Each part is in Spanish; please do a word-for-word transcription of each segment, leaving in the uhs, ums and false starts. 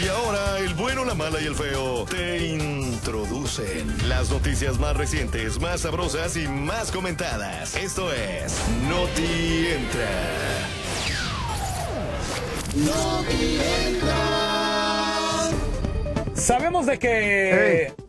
Y ahora el bueno, la mala y el feo te introducen las noticias más recientes, más sabrosas y más comentadas. Esto es Noti Entra. Noti Entra. Sabemos de que hey.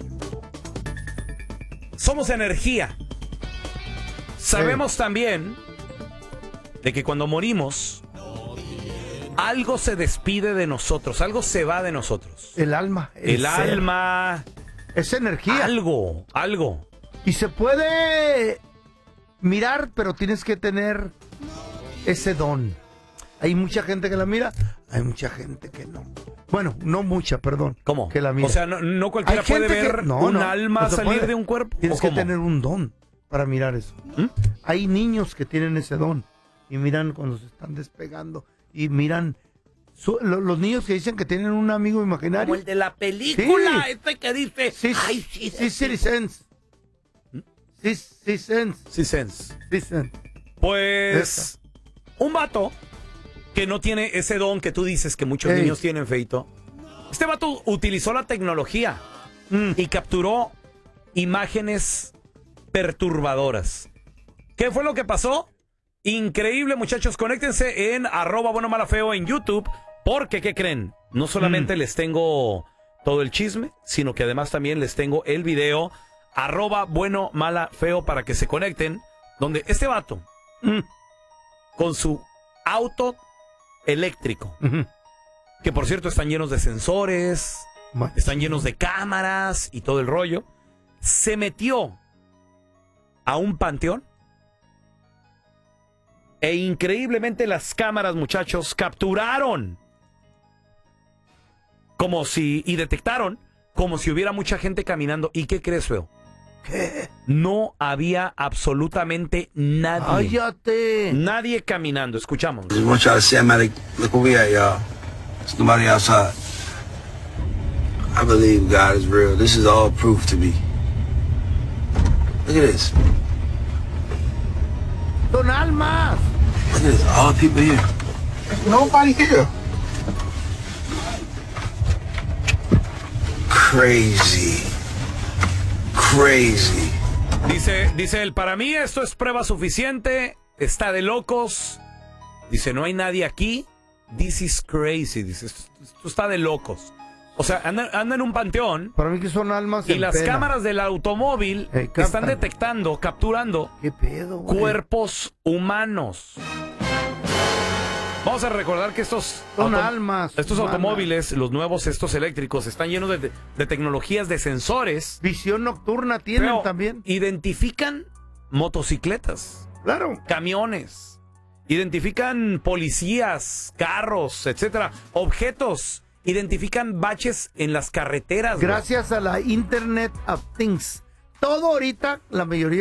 somos energía. Sabemos hey. también de que cuando morimos algo se despide de nosotros, algo se va de nosotros. El alma. El, el alma. Es energía. Algo, algo. Y se puede mirar, pero tienes que tener ese don. Hay mucha gente que la mira, hay mucha gente que no. Bueno, no mucha, perdón. ¿Cómo? Que la mira. O sea, no, no cualquiera puede ver que, no, un no, alma no salir puede. de un cuerpo. Tienes que tener un don para mirar eso. ¿Mm? Hay niños que tienen ese don y miran cuando se están despegando. Y miran, su, lo, los niños que dicen que tienen un amigo imaginario. Como el de la película, sí. este que dice. Sí, ay, sí, sí, sí, sí, sense. Sí, sí, sense. Sí, sense. Sí, sense. Pues, Esa. un vato que no tiene ese don que tú dices que muchos Ey. niños tienen, Feito. Este vato utilizó la tecnología mm. y capturó imágenes perturbadoras. ¿Qué fue lo que pasó? Increíble, muchachos, conéctense en arroba bueno mala feo en YouTube, porque, ¿qué creen? No solamente mm. les tengo todo el chisme, sino que además también les tengo el video, arroba bueno mala feo, para que se conecten, donde este vato, mm, con su auto eléctrico, mm-hmm. que por cierto están llenos de sensores, Más. están llenos de cámaras y todo el rollo, se metió a un panteón. E increíblemente las cámaras, muchachos, capturaron como si, y detectaron como si hubiera mucha gente caminando. ¿Y qué crees, feo? ¿Qué? No había absolutamente nadie. ¡Cállate! Nadie caminando. Escuchamos. There's one shot of cinematic. Look where we at, y'all. There's nobody outside. I believe God is real. This is all proof to me. Look at this. Son almas. Look at this. All the people here. There's nobody here. Crazy. Crazy. Dice, dice él, para mí esto es prueba suficiente. Está de locos. Dice, no hay nadie aquí. This is crazy. Dice, esto, esto está de locos. O sea, anda, anda en un panteón. Para mí que son almas. Y las pena. cámaras del automóvil hey, están detectando, capturando ¿Qué pedo, güey? cuerpos humanos. Vamos a recordar que estos, son auto, almas, estos humanas. automóviles, los nuevos, estos eléctricos, están llenos de, de tecnologías de sensores. Visión nocturna tienen Pero también. Identifican motocicletas. Claro. Camiones. Identifican policías, carros, etcétera. Objetos. Identifican baches en las carreteras. Gracias, bro, a la Internet of Things. Todo ahorita, la mayoría